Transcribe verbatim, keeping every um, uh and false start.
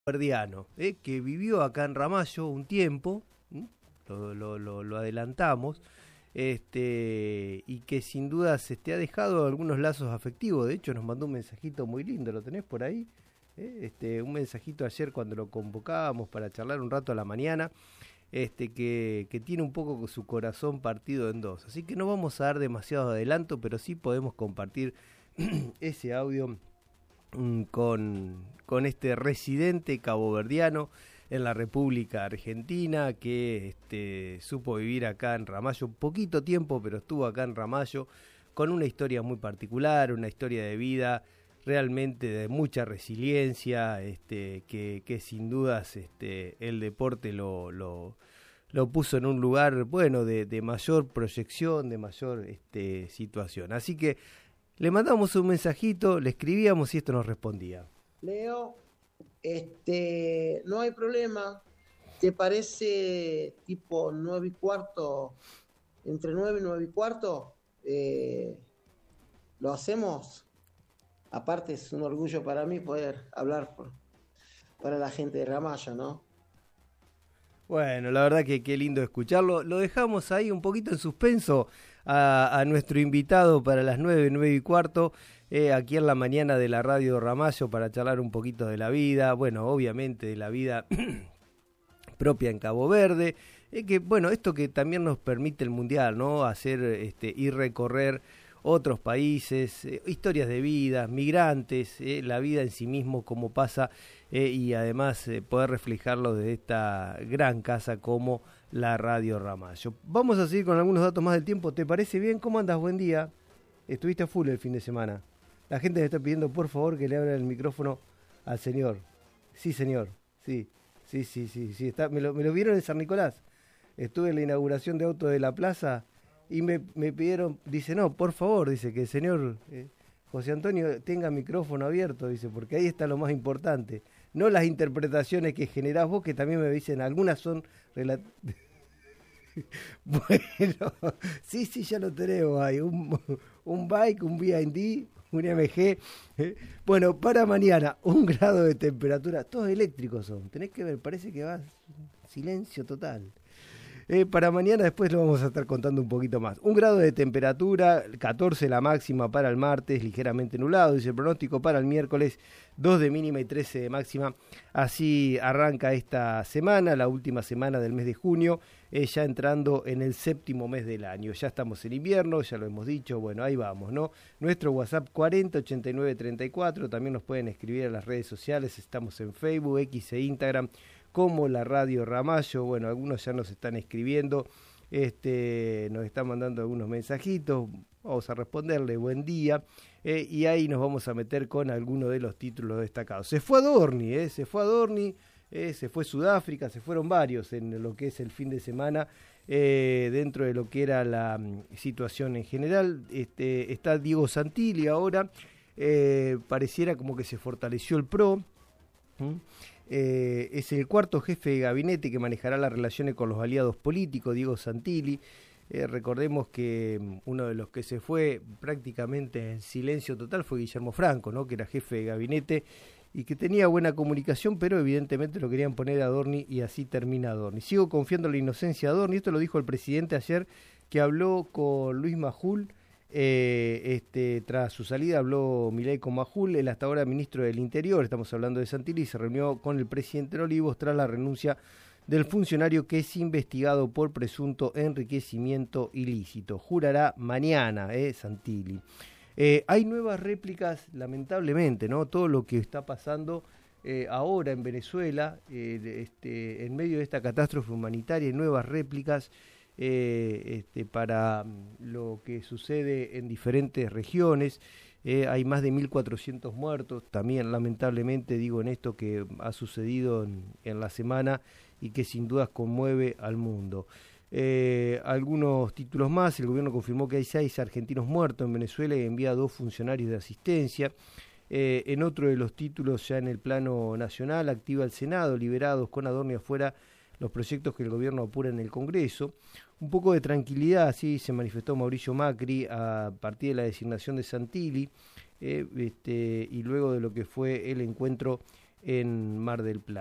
Verdiano, eh, que vivió acá en Ramallo un tiempo, ¿m? lo, lo, lo, lo adelantamos, este, y que sin duda se te ha dejado algunos lazos afectivos. De hecho, nos mandó un mensajito muy lindo, ¿lo tenés por ahí? Eh, este, un mensajito ayer cuando lo convocábamos para charlar un rato a la mañana, este, que, que tiene un poco su corazón partido en dos. Así que no vamos a dar demasiado adelanto, pero sí podemos compartir ese audio con, con este residente caboverdiano en la República Argentina que este, supo vivir acá en Ramallo poquito tiempo, pero estuvo acá en Ramallo con una historia muy particular, una historia de vida realmente de mucha resiliencia, este, que, que sin dudas este, el deporte lo, lo, lo puso en un lugar bueno de, de mayor proyección, de mayor este, situación. Así que le mandamos un mensajito, le escribíamos y esto nos respondía. Leo, este, no hay problema. ¿Te parece tipo nueve y cuarto? Entre nueve y nueve y cuarto, eh, lo hacemos. Aparte es un orgullo para mí poder hablar por, para la gente de Ramallo, ¿no? Bueno, la verdad que qué lindo escucharlo. Lo dejamos ahí un poquito en suspenso a, a nuestro invitado para las nueve, nueve y cuarto, eh, aquí en la mañana de la radio Ramallo para charlar un poquito de la vida, bueno, obviamente de la vida propia en Cabo Verde, eh, que bueno, esto que también nos permite el Mundial, ¿no? Hacer este, y recorrer otros países, eh, historias de vida, migrantes, eh, la vida en sí mismo, cómo pasa, eh, y además eh, poder reflejarlo de esta gran casa como la Radio Ramallo. Vamos a seguir con algunos datos más del tiempo. ¿Te parece bien? ¿Cómo andas? Buen día. Estuviste a full el fin de semana. La gente me está pidiendo por favor que le abra el micrófono al señor. Sí, señor. Sí, sí, sí, sí. sí. Está, me, lo, me lo vieron en San Nicolás. Estuve en la inauguración de Auto de la Plaza. Y me, me pidieron, dice, no, por favor, dice que el señor eh, José Antonio tenga micrófono abierto, dice, porque ahí está lo más importante. No las interpretaciones que generás vos, que también me dicen, algunas son... Relat... bueno, sí, sí, ya lo tenemos ahí. Un, un bike, un B and D, un M G. Eh. Bueno, para mañana, un grado de temperatura. Todos eléctricos son. Tenés que ver, parece que va silencio total. Eh, para mañana después lo vamos a estar contando un poquito más. Un grado de temperatura, catorce la máxima para el martes, ligeramente nublado, dice el pronóstico para el miércoles, dos de mínima y trece de máxima. Así arranca esta semana, la última semana del mes de junio, eh, ya entrando en el séptimo mes del año. Ya estamos en invierno, ya lo hemos dicho, bueno, ahí vamos, ¿no? Nuestro WhatsApp cuarenta ochenta y nueve treinta y cuatro, también nos pueden escribir en las redes sociales, estamos en Facebook, X e Instagram, como la Radio Ramallo. Bueno, algunos ya nos están escribiendo, este, nos están mandando algunos mensajitos, vamos a responderle buen día, eh, y ahí nos vamos a meter con algunos de los títulos destacados. Se fue Adorni, eh, se fue Adorni, eh, se fue Sudáfrica, se fueron varios en lo que es el fin de semana, eh, dentro de lo que era la um, situación en general. Este, está Diego Santilli ahora, eh, pareciera como que se fortaleció el P R O, ¿Mm? Eh, es el cuarto jefe de gabinete que manejará las relaciones con los aliados políticos, Diego Santilli. Eh, recordemos que um, uno de los que se fue prácticamente en silencio total fue Guillermo Franco, ¿no? Que era jefe de gabinete y que tenía buena comunicación, pero evidentemente lo querían poner a Adorni y así termina Adorni. Sigo confiando en la inocencia de Adorni, esto lo dijo el presidente ayer que habló con Luis Majul. Eh, este, tras su salida habló Milei con Majul, el hasta ahora ministro del Interior, estamos hablando de Santilli, se reunió con el presidente de Olivos tras la renuncia del funcionario que es investigado por presunto enriquecimiento ilícito. Jurará mañana, eh, Santilli. Eh, hay nuevas réplicas, lamentablemente, ¿no? Todo lo que está pasando eh, ahora en Venezuela, eh, este, en medio de esta catástrofe humanitaria, hay nuevas réplicas. Eh, este, para lo que sucede en diferentes regiones. Eh, hay más de mil cuatrocientos muertos, también lamentablemente digo en esto que ha sucedido en, en la semana y que sin dudas conmueve al mundo. Eh, algunos títulos más, el gobierno confirmó que hay seis argentinos muertos en Venezuela y envía a dos funcionarios de asistencia. Eh, en otro de los títulos, ya en el plano nacional, activa el Senado, liberados con Adorni afuera los proyectos que el gobierno apura en el Congreso. Un poco de tranquilidad, así se manifestó Mauricio Macri a partir de la designación de Santilli, eh, este, y luego de lo que fue el encuentro en Mar del Plata.